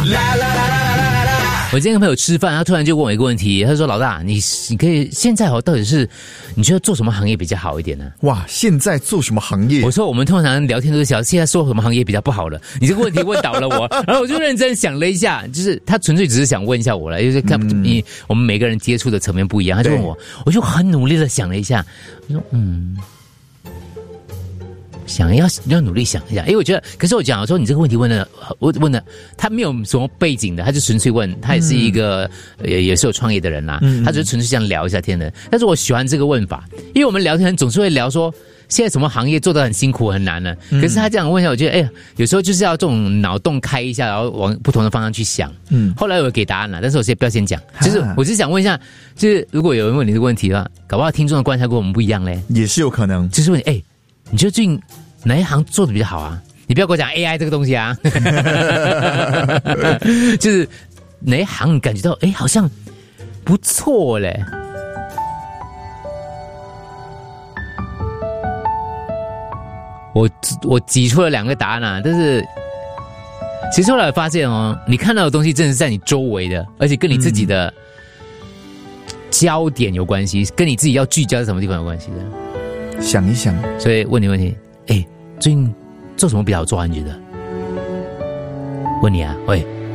我今天跟朋友吃饭，他突然就问我一个问题，他说：“老大，你可以现在到底是你觉得做什么行业比较好一点呢？” 哇，现在做什么行业？ 我说我们通常聊天都是想现在做什么行业比较不好了。你这个问题问倒了我，然后我就认真想了一下，就是他纯粹只是想问一下我了，就是看我们每个人接触的层面不一样，他就问我，我就很努力的想了一下，我说要努力想一下，因为我觉得，可是我说你这个问题问的，他没有什么背景的，他就纯粹问，他也是一个也是有创业的人啦，他只是纯粹想聊一下天的。但是我喜欢这个问法，因为我们聊天总是会聊说现在什么行业做得很辛苦很难呢？可是他这样问一下，我觉得有时候就是要这种脑洞开一下，然后往不同的方向去想。后来我有给答案了，但是我先不要先讲，就是我只是想问一下，就是如果有人问你这个问题的话，搞不好听众的观察跟我们不一样嘞， 也是有可能。 就是问你你觉得最近哪一行做的比较好啊？你不要跟我讲 AI 这个东西啊，就是哪一行感觉到好像不错嘞。我挤出了2个答案啊，但是其实后来发现你看到的东西真的是在你周围的，而且跟你自己的焦点有关系，跟你自己要聚焦在什么地方有关系的。 想一想， 所以问你问题，最近做什么比较好做啊？你觉得？问你啊，喂。